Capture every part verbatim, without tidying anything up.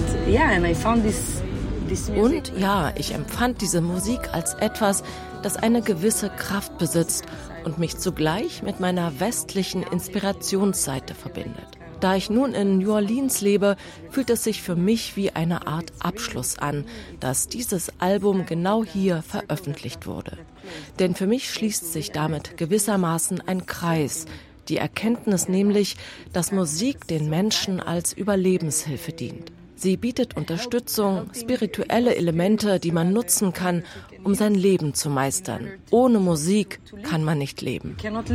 Und ja, ich empfand diese Musik als etwas, das eine gewisse Kraft besitzt und mich zugleich mit meiner westlichen Inspirationsseite verbindet. Da ich nun in New Orleans lebe, fühlt es sich für mich wie eine Art Abschluss an, dass dieses Album genau hier veröffentlicht wurde. Denn für mich schließt sich damit gewissermaßen ein Kreis, die Erkenntnis nämlich, dass Musik den Menschen als Überlebenshilfe dient. Sie bietet Unterstützung, spirituelle Elemente, die man nutzen kann, um sein Leben zu meistern. Ohne Musik kann man nicht leben.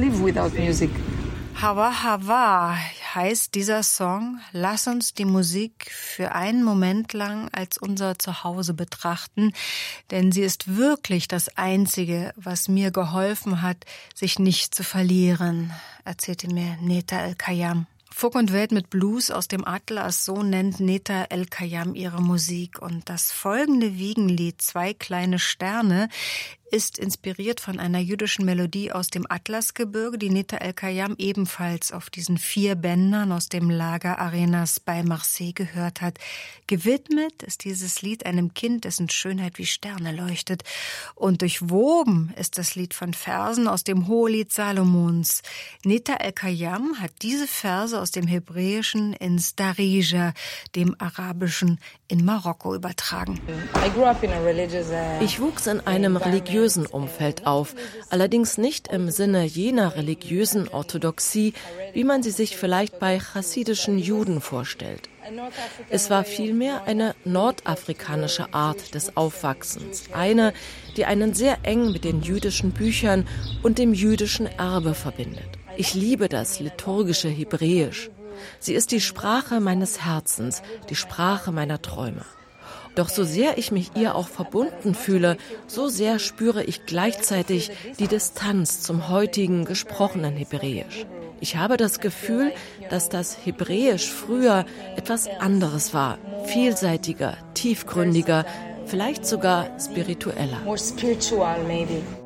Hawa Hawa heißt dieser Song. Lass uns die Musik für einen Moment lang als unser Zuhause betrachten, denn sie ist wirklich das Einzige, was mir geholfen hat, sich nicht zu verlieren, erzählte mir Neta El-Kayam. Folk und Welt mit Blues aus dem Atlas, so nennt Neta El-Kayam ihre Musik. Und das folgende Wiegenlied, Zwei kleine Sterne, ist inspiriert von einer jüdischen Melodie aus dem Atlasgebirge, die Neta El-Kayam ebenfalls auf diesen vier Bändern aus dem Lager Arenas bei Marseille gehört hat. Gewidmet ist dieses Lied einem Kind, dessen Schönheit wie Sterne leuchtet. Und durchwoben ist das Lied von Versen aus dem Hohelied Salomons. Neta El-Kayam hat diese Verse aus dem Hebräischen ins Darija, dem Arabischen in Marokko, übertragen. Ich wuchs in einem religiösen Umfeld auf, allerdings nicht im Sinne jener religiösen Orthodoxie, wie man sie sich vielleicht bei chassidischen Juden vorstellt. Es war vielmehr eine nordafrikanische Art des Aufwachsens, eine, die einen sehr eng mit den jüdischen Büchern und dem jüdischen Erbe verbindet. Ich liebe das liturgische Hebräisch. Sie ist die Sprache meines Herzens, die Sprache meiner Träume. Doch so sehr ich mich ihr auch verbunden fühle, so sehr spüre ich gleichzeitig die Distanz zum heutigen gesprochenen Hebräisch. Ich habe das Gefühl, dass das Hebräisch früher etwas anderes war, vielseitiger, tiefgründiger, vielleicht sogar spiritueller. More spiritual maybe.